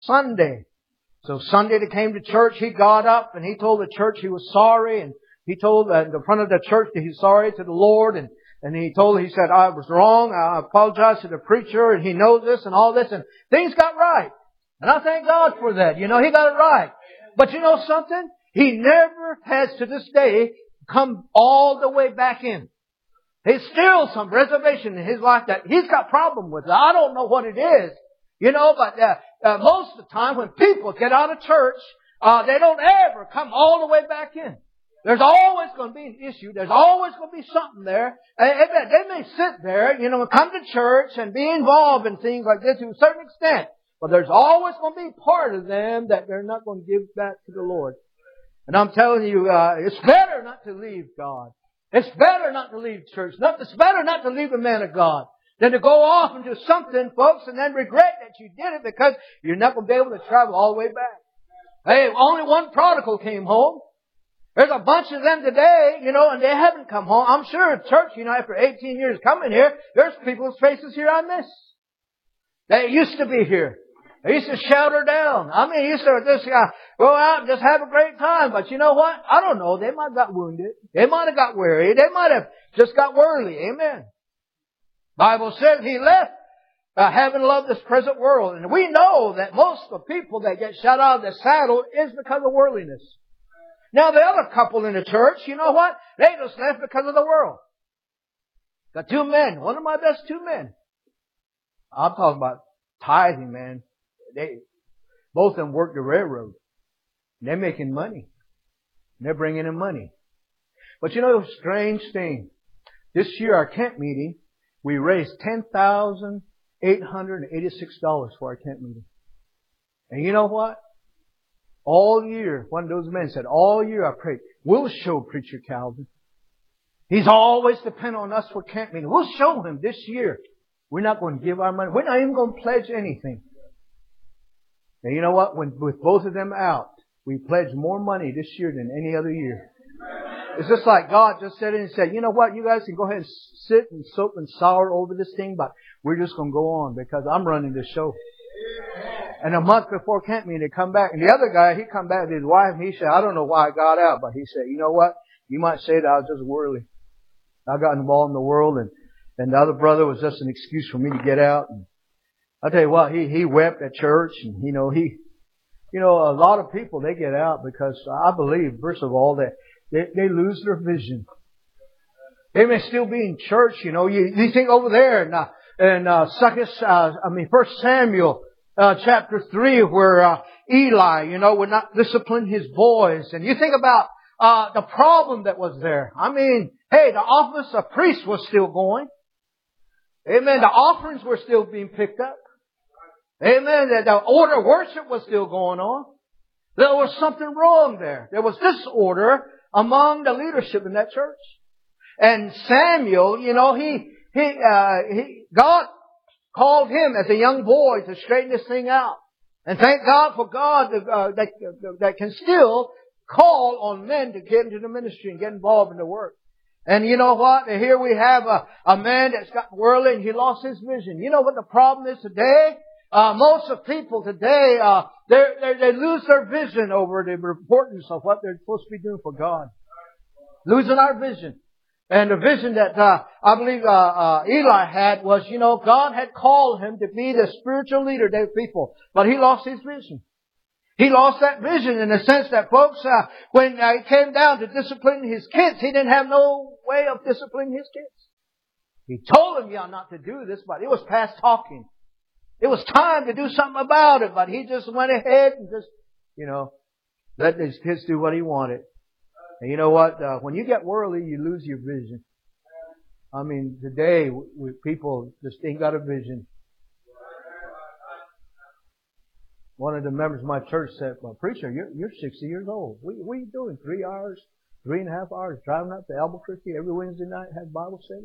Sunday. So Sunday they came to church, he got up and he told the church he was sorry, and he told in the front of the church that he's sorry to the Lord, and he said, I was wrong, I apologize to the preacher, and he knows this and all this, and things got right. And I thank God for that. He got it right. But you know something? He never has to this day come all the way back in. There's still some reservation in his life that he's got problem with. I don't know what it is. But most of the time when people get out of church, they don't ever come all the way back in. There's always going to be an issue. There's always going to be something there. They may sit there, come to church and be involved in things like this to a certain extent. But there's always going to be part of them that they're not going to give back to the Lord. And I'm telling you, it's better not to leave God. It's better not to leave church. It's better not to leave the man of God than to go off and do something, folks, and then regret that you did it because you're not going to be able to travel all the way back. Hey, only one prodigal came home. There's a bunch of them today, and they haven't come home. I'm sure at church, after 18 years coming here, there's people's faces here I miss. They used to be here. They used to shout her down. They used to just go out and just have a great time. But you know what? I don't know. They might have got wounded. They might have got weary. They might have just got worldly. Amen. Bible says he left having loved this present world. And we know that most of the people that get shot out of the saddle is because of worldliness. Now the other couple in the church, you know what? They just left because of the world. Got two men. One of my best two men. I'm talking about tithing, man. Both of them work the railroad. They're making money. They're bringing in money. But a strange thing. This year, our tent meeting, we raised $10,886 for our tent meeting. And you know what? All year, one of those men said, all year I prayed, we'll show Preacher Calvin. He's always dependent on us for camp meeting. We'll show him this year. We're not going to give our money. We're not even going to pledge anything. And you know what? With both of them out, we pledged more money this year than any other year. It's just like God just said it and said, you know what? You guys can go ahead and sit and soap and sour over this thing, but we're just going to go on because I'm running this show. And a month before camp meeting, they come back. And the other guy, he come back with his wife and he said, I don't know why I got out, but he said, you know what? You might say that I was just worldly. I got involved in the world and the other brother was just an excuse for me to get out. And I'll tell you what, he wept at church and, a lot of people, they get out because I believe, first of all, that they lose their vision. They may still be in church, you think over there in 1 Samuel, chapter 3 where, Eli, would not discipline his boys. And you think about, the problem that was there. Hey, the office of priest was still going. Amen. The offerings were still being picked up. Amen. The order of worship was still going on. There was something wrong there. There was disorder among the leadership in that church. And Samuel, God called him as a young boy to straighten this thing out. And thank God for God that can still call on men to get into the ministry and get involved in the work. And you know what? Here we have a man that's got worldly and he lost his vision. You know what the problem is today? Most of people today, they lose their vision over the importance of what they're supposed to be doing for God. Losing our vision. And the vision that I believe Eli had was, God had called him to be the spiritual leader of their people. But he lost his vision. He lost that vision in the sense that, folks, when it came down to disciplining his kids, he didn't have no way of disciplining his kids. He told them, not to do this, but it was past talking. It was time to do something about it, but he just went ahead and just, let his kids do what he wanted. And you know what? When you get worldly, you lose your vision. Today, people just ain't got a vision. One of the members of my church said, well, preacher, you're 60 years old. What are you doing? 3 hours, 3.5 hours driving up to Albuquerque every Wednesday night, have Bible study?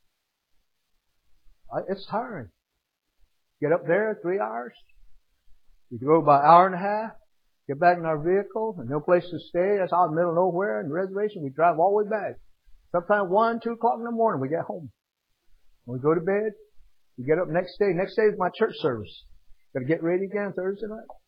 It's tiring. Get up there 3 hours. We go about an hour and a half. Get back in our vehicle and no place to stay. That's out in the middle of nowhere in the reservation. We drive all the way back. Sometimes 1, 2 o'clock in the morning we get home. When we go to bed, we get up next day. Next day is my church service. Got to get ready again Thursday night.